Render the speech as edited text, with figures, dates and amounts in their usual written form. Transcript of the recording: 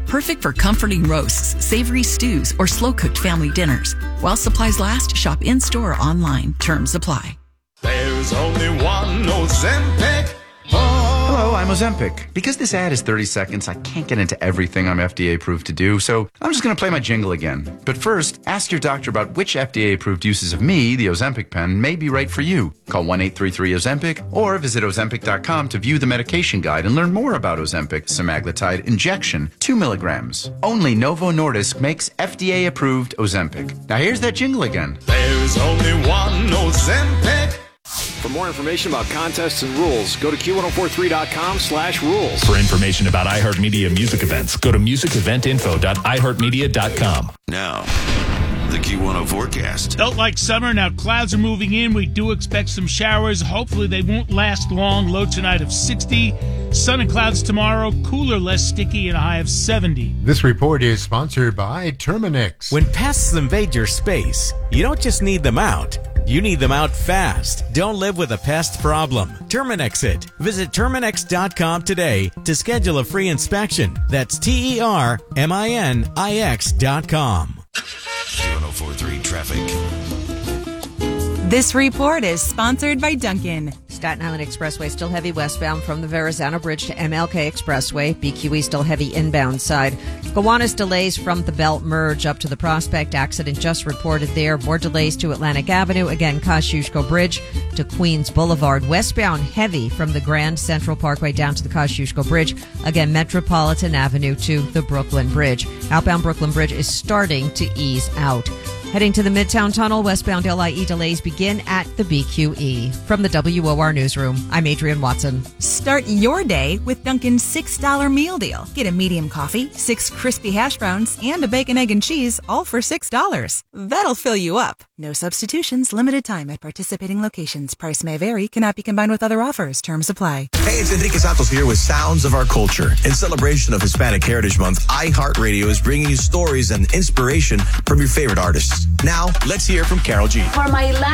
Perfect for comforting roasts, savory stews, or slow-cooked family dinners. While supplies last, shop in-store or online. Terms apply. There's only one Ozempic. Hello, I'm Ozempic. Because this ad is 30 seconds, I can't get into everything I'm FDA approved to do, so I'm just going to play my jingle again. But first, ask your doctor about which FDA approved uses of me, the Ozempic pen, may be right for you. Call 1-833-OZEMPIC or visit Ozempic.com to view the medication guide and learn more about Ozempic semaglutide injection, 2 milligrams. Only Novo Nordisk makes FDA approved Ozempic. Now here's that jingle again. There's only one Ozempic. For more information about contests and rules, go to Q1043.com/rules. For information about iHeartMedia music events, go to musiceventinfo.iheartmedia.com. Now, the Q10 forecast. Felt like summer. Now clouds are moving in. We do expect some showers. Hopefully they won't last long. Low tonight of 60. Sun and clouds tomorrow. Cooler, less sticky, and a high of 70. This report is sponsored by Terminix. When pests invade your space, you don't just need them out. You need them out fast. Don't live with a pest problem. Terminix it. Visit Terminix.com today to schedule a free inspection. That's TERMINIX.com. Q1043 traffic. This report is sponsored by Dunkin'. Staten Island Expressway still heavy westbound from the Verrazano Bridge to MLK Expressway. BQE still heavy inbound side. Gowanus delays from the Belt merge up to the Prospect. Accident just reported there. More delays to Atlantic Avenue. Again, Kosciuszko Bridge to Queens Boulevard. Westbound heavy from the Grand Central Parkway down to the Kosciuszko Bridge. Again, Metropolitan Avenue to the Brooklyn Bridge. Outbound Brooklyn Bridge is starting to ease out. Heading to the Midtown Tunnel, westbound LIE delays begin at the BQE. From the WOR Newsroom, I'm Adrienne Watson. Start your day with Dunkin's $6 meal deal. Get a medium coffee, 6 crispy hash browns, and a bacon, egg, and cheese, all for $6. That'll fill you up. No substitutions, limited time at participating locations. Price may vary, cannot be combined with other offers. Terms apply. Hey, it's Enrique Santos here with Sounds of Our Culture. In celebration of Hispanic Heritage Month, iHeartRadio is bringing you stories and inspiration from your favorite artists. Now, let's hear from Carol G. For my